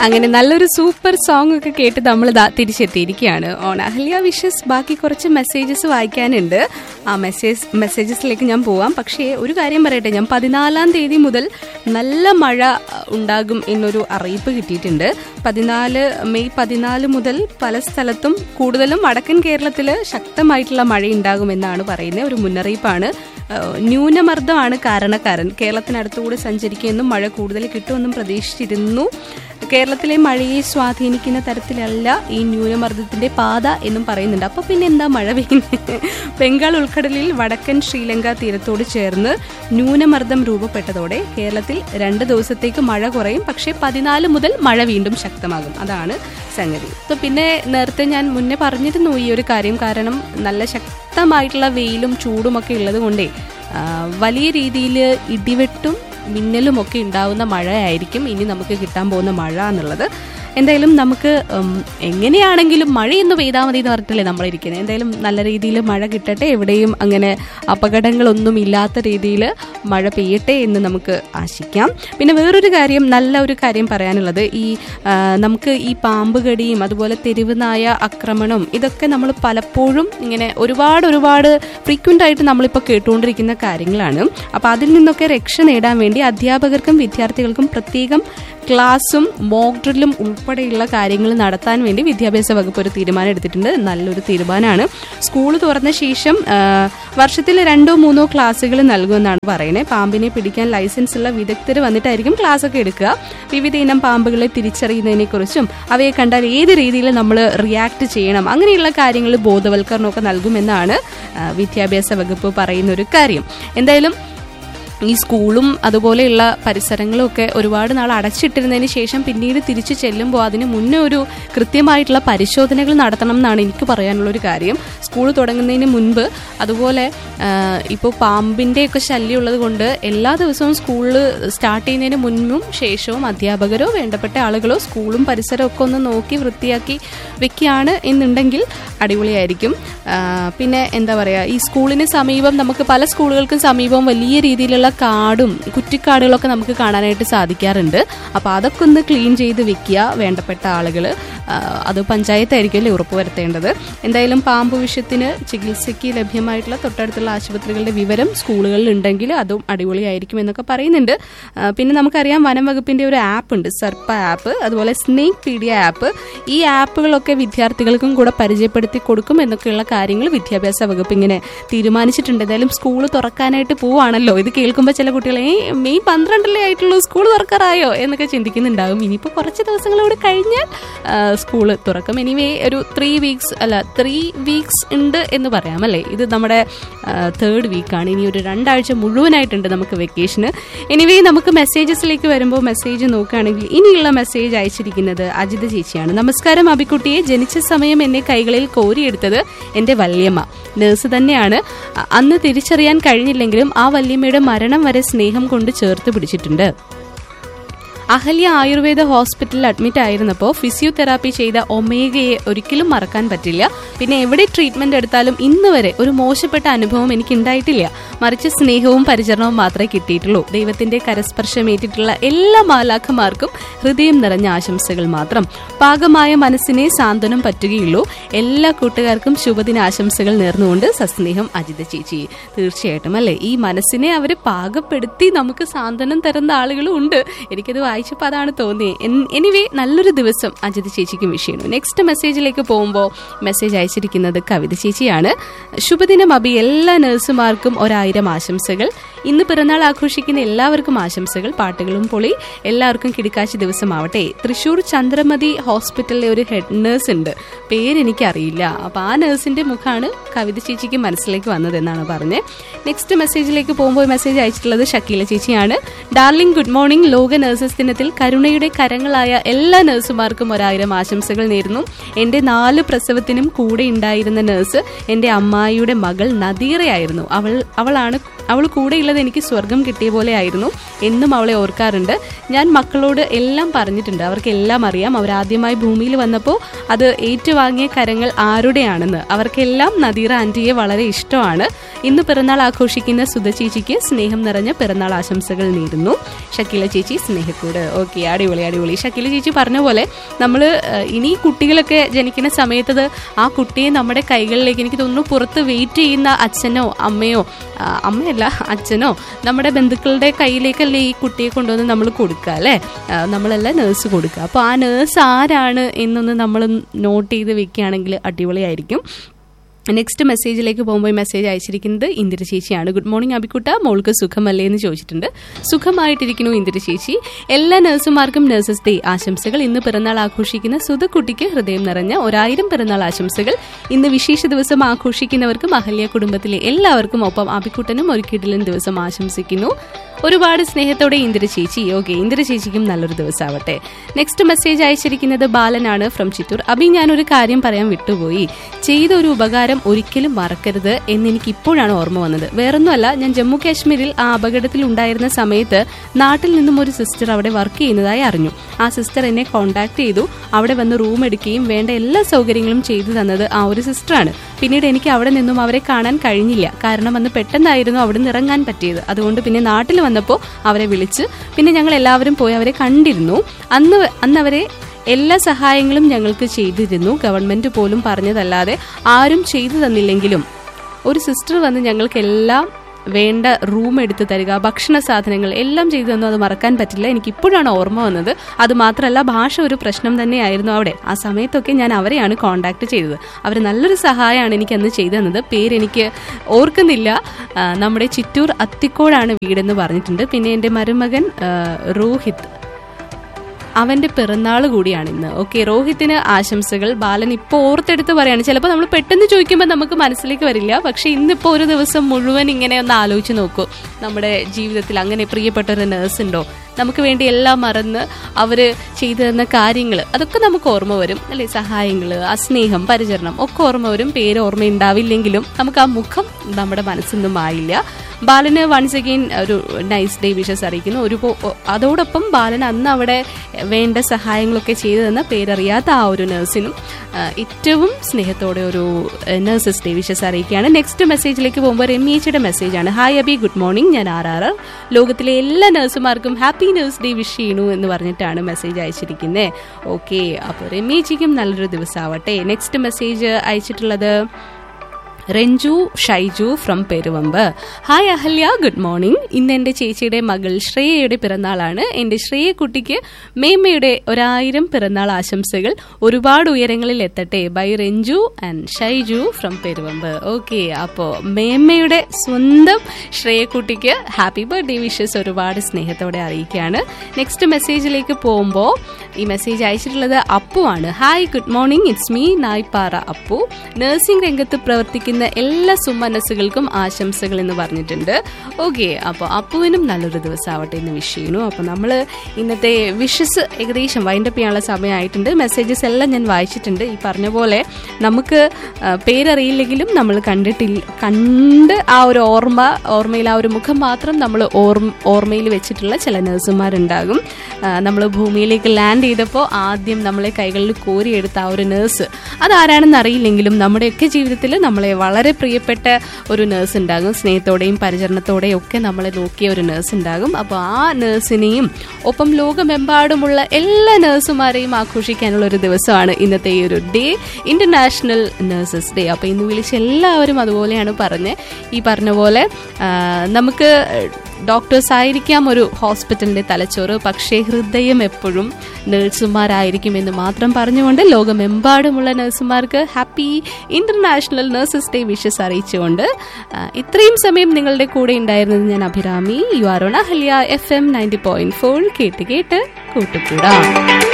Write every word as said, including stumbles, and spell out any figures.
അങ്ങനെ നല്ലൊരു super song ഒക്കെ കേട്ട് നമ്മൾ ഇതാ തിരിച്ചെത്തിയിരിക്കുകയാണ് ഓൺ അഹല്യ വിഷസ്. ബാക്കി കുറച്ച് മെസ്സേജസ് വായിക്കാനുണ്ട്. ആ മെസ്സേജ് മെസ്സേജസിലേക്ക് ഞാൻ പോവാം. പക്ഷേ ഒരു കാര്യം പറയട്ടെ, ഞാൻ പതിനാലാം തീയതി മുതൽ നല്ല മഴ ഉണ്ടാകും എന്നൊരു അറിയിപ്പ് കിട്ടിയിട്ടുണ്ട്. പതിനാല് മെയ് പതിനാല് മുതൽ പല സ്ഥലത്തും കൂടുതലും വടക്കൻ കേരളത്തിൽ ശക്തമായിട്ടുള്ള മഴ ഉണ്ടാകുമെന്നാണ് പറയുന്നത്. ഒരു മുന്നറിയിപ്പാണ്. ന്യൂനമർദ്ദമാണ് കാരണക്കാരൻ. കേരളത്തിനടുത്തുകൂടി സഞ്ചരിക്കുമെന്നും മഴ കൂടുതൽ കിട്ടുമെന്നും പ്രതീക്ഷിച്ചിരുന്നു. കേരളത്തിലെ മഴയെ സ്വാധീനിക്കുന്ന തരത്തിലല്ല ഈ ന്യൂനമർദ്ദത്തിന്റെ പാത എന്നും പറയുന്നുണ്ട്. അപ്പൊ പിന്നെ എന്താ മഴ പെയ്യുന്നത്? ബംഗാൾ ഉൾക്കടലിൽ വടക്കൻ ശ്രീലങ്ക തീരത്തോട് ചേർന്ന് ന്യൂനമർദ്ദം രൂപപ്പെട്ടതോടെ കേരളത്തിൽ രണ്ട് ദിവസത്തേക്ക് മഴ കുറയും. പക്ഷേ പതിനാല് മുതൽ മഴ വീണ്ടും ശക്തമാകും. അതാണ് സംഗതി. അപ്പോൾ പിന്നെ നേരത്തെ ഞാൻ മുന്നേ പറഞ്ഞിരുന്നു ഈ ഒരു കാര്യം. കാരണം നല്ല ശക്തമായിട്ടുള്ള വെയിലും ചൂടും ഒക്കെ ഉള്ളത് കൊണ്ടേ വലിയ രീതിയിൽ ഇടിവെട്ടും മിന്നലും ഒക്കെ ഉണ്ടാവുന്ന മഴയായിരിക്കും ഇനി നമുക്ക് കിട്ടാൻ പോകുന്ന മഴ എന്നുള്ളത്. എന്തായാലും നമുക്ക് എങ്ങനെയാണെങ്കിലും മഴയൊന്ന് പെയ്താൽ മതി എന്ന് പറഞ്ഞിട്ടല്ലേ നമ്മളിരിക്കുന്നത്. എന്തായാലും നല്ല രീതിയിൽ മഴ കിട്ടട്ടെ. എവിടെയും അങ്ങനെ അപകടങ്ങളൊന്നും ഇല്ലാത്ത രീതിയിൽ മഴ പെയ്യട്ടെ എന്ന് നമുക്ക് ആശിക്കാം. പിന്നെ വേറൊരു കാര്യം, നല്ല ഒരു കാര്യം പറയാനുള്ളത്, ഈ നമുക്ക് ഈ പാമ്പ് കടിയും അതുപോലെ തെരുവ് നായ ആക്രമണം ഇതൊക്കെ നമ്മൾ പലപ്പോഴും ഇങ്ങനെ ഒരുപാട് ഒരുപാട് ഫ്രീക്വൻ്റ് ആയിട്ട് നമ്മളിപ്പോൾ കേട്ടുകൊണ്ടിരിക്കുന്ന കാര്യങ്ങളാണ്. അപ്പോൾ അതിൽ നിന്നൊക്കെ രക്ഷ നേടാൻ വേണ്ടി അധ്യാപകർക്കും വിദ്യാർത്ഥികൾക്കും പ്രത്യേകം ക്ലാസ്സും മോക്ക് ഡ്രില്ലും ഉൾപ്പെടെയുള്ള കാര്യങ്ങൾ നടത്താൻ വേണ്ടി വിദ്യാഭ്യാസ വകുപ്പ് ഒരു തീരുമാനം എടുത്തിട്ടുണ്ട്. നല്ലൊരു തീരുമാനമാണ്. സ്കൂൾ തുറന്ന ശേഷം വർഷത്തിൽ രണ്ടോ മൂന്നോ ക്ലാസ്സുകൾ നൽകുമെന്നാണ് പറയുന്നത്. പാമ്പിനെ പിടിക്കാൻ ലൈസൻസ് ഉള്ള വിദഗ്ധർ വന്നിട്ടായിരിക്കും ക്ലാസ് ഒക്കെ എടുക്കുക. വിവിധ ഇനം പാമ്പുകളെ തിരിച്ചറിയുന്നതിനെ കുറിച്ചും അവയെ കണ്ടാൽ ഏത് രീതിയിൽ നമ്മൾ റിയാക്ട് ചെയ്യണം അങ്ങനെയുള്ള കാര്യങ്ങൾ ബോധവൽക്കരണമൊക്കെ നൽകുമെന്നാണ് വിദ്യാഭ്യാസ വകുപ്പ് പറയുന്ന ഒരു കാര്യം. എന്തായാലും ഈ സ്കൂളും അതുപോലെയുള്ള പരിസരങ്ങളും ഒക്കെ ഒരുപാട് നാൾ അടച്ചിട്ടിരുന്നതിന് ശേഷം പിന്നീട് തിരിച്ചു ചെല്ലുമ്പോൾ അതിന് മുന്നേ ഒരു കൃത്യമായിട്ടുള്ള പരിശോധനകൾ നടത്തണം എന്നാണ് എനിക്ക് പറയാനുള്ളൊരു കാര്യം. സ്കൂൾ തുടങ്ങുന്നതിന് മുൻപ് അതുപോലെ ഇപ്പോൾ പാമ്പിൻ്റെയൊക്കെ ശല്യം ഉള്ളത് കൊണ്ട് എല്ലാ ദിവസവും സ്കൂളിൽ സ്റ്റാർട്ട് ചെയ്യുന്നതിന് മുൻപും ശേഷവും അധ്യാപകരോ വേണ്ടപ്പെട്ട ആളുകളോ സ്കൂളും പരിസരവും ഒക്കെ ഒന്ന് നോക്കി വൃത്തിയാക്കി വെക്കുകയാണ് എന്നുണ്ടെങ്കിൽ അടിപൊളിയായിരിക്കും. പിന്നെ എന്താ പറയുക, ഈ സ്കൂളിന് സമീപം നമുക്ക് പല സ്കൂളുകൾക്കും സമീപം വലിയ രീതിയിലുള്ള കാടും കുറ്റിക്കാടുകളൊക്കെ നമുക്ക് കാണാനായിട്ട് സാധിക്കാറുണ്ട്. അപ്പോൾ അതൊക്കെ ഒന്ന് ക്ലീൻ ചെയ്ത് വെക്കുക വേണ്ടപ്പെട്ട ആളുകൾ. അത് പഞ്ചായത്തായിരിക്കും അല്ലേ ഉറപ്പുവരുത്തേണ്ടത്. എന്തായാലും പാമ്പ് വിഷയത്തിന് ചികിത്സയ്ക്ക് ലഭ്യമായിട്ടുള്ള തൊട്ടടുത്തുള്ള ആശുപത്രികളുടെ വിവരം സ്കൂളുകളിൽ ഉണ്ടെങ്കിൽ അതും അടിപൊളിയായിരിക്കും എന്നൊക്കെ പറയുന്നുണ്ട്. പിന്നെ നമുക്കറിയാം വനം വകുപ്പിന്റെ ഒരു ആപ്പ് ഉണ്ട്, സർപ്പ ആപ്പ്, അതുപോലെ സ്നേക് പീഡിയ ആപ്പ്. ഈ ആപ്പുകളൊക്കെ വിദ്യാർത്ഥികൾക്കും കൂടെ പരിചയപ്പെടുത്തി കൊടുക്കും എന്നൊക്കെയുള്ള കാര്യങ്ങൾ വിദ്യാഭ്യാസ വകുപ്പ് ഇങ്ങനെ തീരുമാനിച്ചിട്ടുണ്ട്. എന്തായാലും സ്കൂൾ തുറക്കാനായിട്ട് പോവാണല്ലോ. ഇത് കേൾക്കുമ്പോൾ ചില കുട്ടികളെ മെയ് പന്ത്രണ്ടല്ലേ ആയിട്ടുള്ളൂ, സ്കൂൾ തുറക്കാറായോ എന്നൊക്കെ ചിന്തിക്കുന്നുണ്ടാകും. ഇനിയിപ്പോൾ കുറച്ച് ദിവസങ്ങളോട് കഴിഞ്ഞാൽ സ്കൂള് തുറക്കും. എനിവേ ഒരു ത്രീ വീക്സ് അല്ല ത്രീ വീക്സ് ഉണ്ട് എന്ന് പറയാം അല്ലേ. ഇത് നമ്മുടെ തേർഡ് വീക്കാണ്. ഇനി ഒരു രണ്ടാഴ്ച മുഴുവനായിട്ടുണ്ട് നമുക്ക് വെക്കേഷന്. എനിവേ നമുക്ക് മെസ്സേജസിലേക്ക് വരുമ്പോൾ മെസ്സേജ് നോക്കുകയാണെങ്കിൽ ഇനിയുള്ള മെസ്സേജ് അയച്ചിരിക്കുന്നത് അജിത ചേച്ചിയാണ്. നമസ്കാരം അബിക്കുട്ടിയെ, ജനിച്ച സമയം എന്നെ കൈകളിൽ കോരിയെടുത്തത് എൻ്റെ വല്യമ്മ. നേഴ്സ് തന്നെയാണ്. അന്ന് തിരിച്ചറിയാൻ കഴിഞ്ഞില്ലെങ്കിലും ആ വല്യമ്മയുടെ മരണം വരെ സ്നേഹം കൊണ്ട് ചേർത്ത് പിടിച്ചിട്ടുണ്ട്. അഹല്യ ആയുർവേദ ഹോസ്പിറ്റലിൽ അഡ്മിറ്റ് ആയിരുന്നപ്പോൾ ഫിസിയോതെറാപ്പി ചെയ്ത ഒമേഗയെ ഒരിക്കലും മറക്കാൻ പറ്റില്ല. പിന്നെ എവിടെ ട്രീറ്റ്മെന്റ് എടുത്താലും ഇന്ന് വരെ ഒരു മോശപ്പെട്ട അനുഭവം എനിക്ക് ഉണ്ടായിട്ടില്ല. മറിച്ച് സ്നേഹവും പരിചരണവും മാത്രമേ കിട്ടിയിട്ടുള്ളൂ. ദൈവത്തിന്റെ കരസ്പർശമേറ്റിട്ടുള്ള എല്ലാ മാലാഖമാർക്കും ഹൃദയം നിറഞ്ഞ ആശംസകൾ മാത്രം. പാകമായ മനസ്സിനെ സാന്ത്വനം പറ്റുകയുള്ളൂ. എല്ലാ കൂട്ടുകാർക്കും ശുഭദിന ആശംസകൾ നേർന്നുകൊണ്ട് സസ്നേഹം അജിത ചേച്ചി. തീർച്ചയായിട്ടും അല്ലേ, ഈ മനസ്സിനെ അവര് പാകപ്പെടുത്തി നമുക്ക് സാന്ത്വനം തരുന്ന ആളുകളും ഉണ്ട്. എനിക്കത് വായിച്ചപ്പോൾ അതാണ് തോന്നിയത്. എനിവേ നല്ലൊരു ദിവസം അജിത ചേച്ചിക്കും വിഷയമാണ്. നെക്സ്റ്റ് മെസ്സേജിലേക്ക് പോകുമ്പോൾ മെസ്സേജ് അയച്ചിരിക്കുന്നത് കവിത ചേച്ചിയാണ്. ശുഭദിനം അബി, എല്ലാ നഴ്സുമാർക്കും ഒരായിരം ആശംസകൾ. ഇന്ന് പിറന്നാൾ ആഘോഷിക്കുന്ന എല്ലാവർക്കും ആശംസകൾ. പാട്ടുകളും പൊളി. എല്ലാവർക്കും കിടക്കാശി ദിവസമാവട്ടെ. തൃശൂർ ചന്ദ്രമതി ഹോസ്പിറ്റലിലെ ഒരു ഹെഡ് നേഴ്സ് ഉണ്ട്, പേരെനിക്കറിയില്ല. അപ്പൊ ആ നേഴ്സിന്റെ മുഖമാണ് കവിത ചേച്ചിക്ക് മനസ്സിലേക്ക് വന്നതെന്നാണ് പറഞ്ഞത്. നെക്സ്റ്റ് മെസ്സേജിലേക്ക് പോകുമ്പോൾ മെസ്സേജ് അയച്ചിട്ടുള്ളത് ഷക്കീല ചേച്ചിയാണ്. Darling good morning. ലോക നഴ്സസ് ദിനത്തിൽ കരുണയുടെ കരങ്ങളായ എല്ലാ നഴ്സുമാർക്കും ഒരായിരം ആശംസകൾ നേരുന്നു. എന്റെ നാല് പ്രസവത്തിനും കൂടെ ഉണ്ടായിരുന്ന നഴ്സ് എന്റെ അമ്മായിയുടെ മകൾ നദീറയായിരുന്നു. അവൾ അവളാണ് അവൾ കൂടെയുള്ളത് എനിക്ക് സ്വർഗം കിട്ടിയ പോലെ ആയിരുന്നു. എന്നും അവളെ ഓർക്കാറുണ്ട്. ഞാൻ മക്കളോട് എല്ലാം പറഞ്ഞിട്ടുണ്ട്. അവർക്ക് എല്ലാം അറിയാം. അവരാദ്യമായി ഭൂമിയിൽ വന്നപ്പോൾ അത് ഏറ്റുവാങ്ങിയ കരങ്ങൾ ആരുടെയാണെന്ന്. അവർക്കെല്ലാം നദീറ ആന്റിയെ വളരെ ഇഷ്ടമാണ്. ഇന്ന് പിറന്നാൾ ആഘോഷിക്കുന്ന സുധ ചേച്ചിക്ക് സ്നേഹം നിറഞ്ഞ പിറന്നാൾ ആശംസകൾ നേരുന്നു. ഷക്കീല ചേച്ചി സ്നേഹത്തോടെ ചൂട്. ഓക്കെ, അടിപൊളി അടിപൊളി. ഷക്കീല ചേച്ചി പറഞ്ഞ പോലെ നമ്മൾ ഇനി കുട്ടികളൊക്കെ ജനിക്കുന്ന സമയത്തത് ആ കുട്ടിയെ നമ്മുടെ കൈകളിലേക്ക്, എനിക്ക് തോന്നുന്നു പുറത്ത് വെയിറ്റ് ചെയ്യുന്ന അച്ഛനോ അമ്മയോ, അമ്മയല്ല അച്ഛനോ നമ്മുടെ ബന്ധുക്കളുടെ കയ്യിലേക്കല്ലേ ഈ കുട്ടിയെ കൊണ്ടുവന്ന് നമ്മൾ കൊടുക്കുക അല്ലേ, നമ്മളല്ല നേഴ്സ് കൊടുക്കുക. അപ്പോൾ ആ നേഴ്സ് ആരാണ് എന്നൊന്ന് നമ്മൾ നോട്ട് ചെയ്ത് വെക്കുകയാണെങ്കിൽ അടിപൊളിയായിരിക്കും. നെക്സ്റ്റ് മെസ്സേജിലേക്ക് പോകുമ്പോൾ മെസ്സേജ് അയച്ചിരിക്കുന്നത് ഇന്ദിര ചേച്ചിയാണ്. ഗുഡ് മോർണിംഗ് അബിക്കുട്ട, മോൾക്ക് സുഖമല്ലേ എന്ന് ചോദിച്ചിട്ടുണ്ട്. സുഖമായിട്ടിരിക്കുന്നു ഇന്ദിര ചേച്ചി. എല്ലാ നഴ്സുമാർക്കും നഴ്സസ് ഡേ ആശംസകൾ. ഇന്ന് പിറന്നാൾ ആഘോഷിക്കുന്ന സുധക്കുട്ടിക്ക് ഹൃദയം നിറഞ്ഞ ഒരായിരം പിറന്നാൾ ആശംസകൾ. ഇന്ന് വിശേഷ ദിവസം ആഘോഷിക്കുന്നവർക്കും അഹല്യ കുടുംബത്തിലെ എല്ലാവർക്കും ഒപ്പം അബിക്കുട്ടനും ഒരു കിടിലൻ ദിവസം ആശംസിക്കുന്നു. ഒരുപാട് സ്നേഹത്തോടെ ഇന്ദിര ചേച്ചി. ഓക്കെ, ഇന്ദിര ചേച്ചിക്കും നല്ലൊരു ദിവസമാവട്ടെ. നെക്സ്റ്റ് മെസ്സേജ് അയച്ചിരിക്കുന്നത് ബാലനാണ് ഫ്രം ചിറ്റൂർ. അബി, ഞാനൊരു കാര്യം പറയാൻ വിട്ടുപോയി. ചെയ്ത ഒരു ഉപകാരം ഒരിക്കലും മറക്കരുത് എന്നെനിക്ക് ഇപ്പോഴാണ് ഓർമ്മ വന്നത്. വേറൊന്നുമല്ല, ഞാൻ ജമ്മു കാശ്മീരിൽ ആ അപകടത്തിൽ ഉണ്ടായിരുന്ന സമയത്ത് നാട്ടിൽ നിന്നും ഒരു സിസ്റ്റർ അവിടെ വർക്ക് ചെയ്യുന്നതായി അറിഞ്ഞു. ആ സിസ്റ്റർ എന്നെ കോൺടാക്ട് ചെയ്തു. അവിടെ വന്ന് റൂം എടുക്കുകയും വേണ്ട എല്ലാ സൗകര്യങ്ങളും ചെയ്തു തന്നത് ആ ഒരു സിസ്റ്ററാണ്. പിന്നീട് എനിക്ക് അവിടെ നിന്നും അവരെ കാണാൻ കഴിഞ്ഞില്ല, കാരണം അന്ന് പെട്ടെന്നായിരുന്നു അവിടെ നിന്ന് ഇറങ്ങാൻ പറ്റിയത്. അതുകൊണ്ട് പിന്നെ നാട്ടിൽ വന്നപ്പോൾ അവരെ വിളിച്ച് പിന്നെ ഞങ്ങൾ എല്ലാവരും പോയി അവരെ കണ്ടിരുന്നു. അന്ന് അന്ന് അവരെ എല്ലാ സഹായങ്ങളും ഞങ്ങൾക്ക് ചെയ്തിരുന്നു. ഗവൺമെന്റ് പോലും പറഞ്ഞതല്ലാതെ ആരും ചെയ്തു തന്നില്ലെങ്കിലും ഒരു സിസ്റ്റർ വന്ന് ഞങ്ങൾക്കെല്ലാം വേണ്ട റൂം എടുത്ത് തരിക, ഭക്ഷണ സാധനങ്ങൾ എല്ലാം ചെയ്തു തന്നു. അത് മറക്കാൻ പറ്റില്ല. എനിക്ക് ഇപ്പോഴാണ് ഓർമ്മ വന്നത്. അത് മാത്രമല്ല, ഭാഷ ഒരു പ്രശ്നം തന്നെയായിരുന്നു അവിടെ. ആ സമയത്തൊക്കെ ഞാൻ അവരെയാണ് കോണ്ടാക്ട് ചെയ്തത്. അവർ നല്ലൊരു സഹായമാണ് എനിക്ക് അന്ന് ചെയ്തു തന്നത്. പേരെനിക്ക് ഓർക്കുന്നില്ല. നമ്മുടെ ചിറ്റൂർ അത്തിക്കോടാണ് വീടെന്ന് പറഞ്ഞിട്ടുണ്ട്. പിന്നെ എൻ്റെ മരുമകൻ രോഹിത്, അവന്റെ പിറന്നാൾ കൂടിയാണ് ഇന്ന്. ഓക്കെ, രോഹിത്തിന് ആശംസകൾ. ബാലൻ ഇപ്പോൾ ഓർത്തെടുത്ത് പറയാണ്. ചിലപ്പോൾ നമ്മൾ പെട്ടെന്ന് ചോദിക്കുമ്പോൾ നമുക്ക് മനസ്സിലേക്ക് വരില്ല. പക്ഷെ ഇന്നിപ്പോൾ ഒരു ദിവസം മുഴുവൻ ഇങ്ങനെ ഒന്ന് ആലോചിച്ച് നോക്കൂ. നമ്മുടെ ജീവിതത്തിൽ അങ്ങനെ പ്രിയപ്പെട്ട ഒരു നേഴ്സ് ഉണ്ടോ? നമുക്ക് വേണ്ടി എല്ലാം മറന്ന് അവര് ചെയ്തു തന്ന കാര്യങ്ങൾ അതൊക്കെ നമുക്ക് ഓർമ്മ വരും അല്ലെ. സഹായങ്ങൾ, ആ സ്നേഹം, പരിചരണം ഒക്കെ ഓർമ്മ വരും. പേര് ഓർമ്മയുണ്ടാവില്ലെങ്കിലും നമുക്ക് ആ മുഖം നമ്മുടെ മനസ്സിൽ ആയില്ല. ബാലന് വൺസ് അഗെയിൻ ഒരു നൈസ് ഡേ വിഷസ് അറിയിക്കുന്നു. ഒരു അതോടൊപ്പം ബാലൻ അന്ന് അവിടെ വേണ്ട സഹായങ്ങളൊക്കെ ചെയ്തു തന്ന പേരറിയാത്ത ആ ഒരു നഴ്സിനും ഏറ്റവും സ്നേഹത്തോടെ ഒരു നഴ്സസ് ഡേ വിഷസ് അറിയിക്കുകയാണ്. നെക്സ്റ്റ് മെസ്സേജിലേക്ക് പോകുമ്പോൾ രമ്യേച്ചിയുടെ മെസ്സേജാണ്. Hi Abi, good morning. ഞാൻ ആർ ആർ ആർ ലോകത്തിലെ എല്ലാ നഴ്സുമാർക്കും ഹാപ്പി നഴ്സ് ഡേ വിഷ് ചെയ്യുന്നു എന്ന് പറഞ്ഞിട്ടാണ് മെസ്സേജ് അയച്ചിരിക്കുന്നത്. ഓക്കെ, അപ്പോൾ രമ്യേച്ചിക്കും നല്ലൊരു ദിവസമാവട്ടെ. Next message അയച്ചിട്ടുള്ളത് Ranju Shaiju from Peruvamba. Hi Ahalya, good morning. ഇന്ന് എൻ്റെ ചേച്ചിയുടെ മകൾ ശ്രേയയുടെ പിറന്നാളാണ്. എൻ്റെ ശ്രേയ കുട്ടിക്ക് മേമ്മയുടെ ഒരായിരം പിറന്നാൾ ആശംസകൾ. ഒരുപാട് ഉയരങ്ങളിൽ എത്തട്ടെ. By Ranju and Shaiju from Peruvamba. Okay, അപ്പോൾ മേമ്മയുടെ സ്വന്തം ശ്രേയ കുട്ടിക്ക് ഹാപ്പി ബർത്ത്ഡേ വിഷസ് ഒരുപാട് സ്നേഹത്തോടെ അറിയിക്കുകയാണ്. നെക്സ്റ്റ് മെസ്സേജിലേക്ക് പോകുമ്പോൾ ഈ മെസ്സേജ് അയച്ചിട്ടുള്ളത് അപ്പു ആണ്. Hi, good morning. It's me Naippara Appu. Nursing രംഗത്ത് പ്രവർത്തിക്കുന്ന എല്ലാ സുമനസ്സുകൾക്കും ആശംസകൾ എന്ന് പറഞ്ഞിട്ടുണ്ട്. ഓക്കെ, അപ്പോൾ അപ്പുവിനും നല്ലൊരു ദിവസമാവട്ടെ എന്ന് വിഷ് ചെയ്യുന്നു. അപ്പോൾ നമ്മൾ ഇന്നത്തെ വിഷസ് ഏകദേശം വൈൻഡപ്പ് ചെയ്യാനുള്ള സമയമായിട്ടുണ്ട്. മെസ്സേജസ് എല്ലാം ഞാൻ വായിച്ചിട്ടുണ്ട്. ഈ പറഞ്ഞ പോലെ നമുക്ക് പേരറിയില്ലെങ്കിലും നമ്മൾ കണ്ടിട്ടില്ല കണ്ട് ആ ഒരു ഓർമ്മ ഓർമ്മയിൽ ആ ഒരു മുഖം മാത്രം നമ്മൾ ഓർമ്മ ഓർമ്മയിൽ വെച്ചിട്ടുള്ള ചില നഴ്സുമാരുണ്ടാകും. നമ്മൾ ഭൂമിയിലേക്ക് ലാൻഡ് ചെയ്തപ്പോൾ ആദ്യം നമ്മളെ കൈകളിൽ കോരിയെടുത്ത ആ ഒരു നേഴ്സ് അതാരാണെന്ന് അറിയില്ലെങ്കിലും നമ്മുടെയൊക്കെ ജീവിതത്തിൽ നമ്മളെ വളരെ പ്രിയപ്പെട്ട ഒരു നേഴ്സ് ഉണ്ടാകും. സ്നേഹത്തോടെയും പരിചരണത്തോടെയും ഒക്കെ നമ്മളെ നോക്കിയ ഒരു നേഴ്സ് ഉണ്ടാകും. അപ്പോൾ ആ നേഴ്സിനെയും ഒപ്പം ലോകമെമ്പാടുമുള്ള എല്ലാ നേഴ്സുമാരെയും ആഘോഷിക്കാനുള്ള ഒരു ദിവസമാണ് ഇന്നത്തെ ഈ ഒരു ഡേ, ഇന്റർനാഷണൽ നഴ്സസ് ഡേ. അപ്പോൾ ഇന്ന് വിളിച്ച എല്ലാവരും അതുപോലെയാണ് പറഞ്ഞ് ഈ പറഞ്ഞ പോലെ നമുക്ക് ഡോക്ടേഴ്സ് ആയിരിക്കാം ഒരു ഹോസ്പിറ്റലിന്റെ തലച്ചോറ്, പക്ഷേ ഹൃദയം എപ്പോഴും നഴ്സുമാരായിരിക്കും എന്ന് മാത്രം പറഞ്ഞുകൊണ്ട് ലോകമെമ്പാടുമുള്ള നഴ്സുമാർക്ക് happy international nurses day wishes അറിയിച്ചുകൊണ്ട് ഇത്രയും സമയം നിങ്ങളുടെ കൂടെ ഉണ്ടായിരുന്നത് ഞാൻ Abhirami. You are on Ahalya F M ninety point four. കേട്ട് കേട്ട് കൂട്ടുകൂടാ.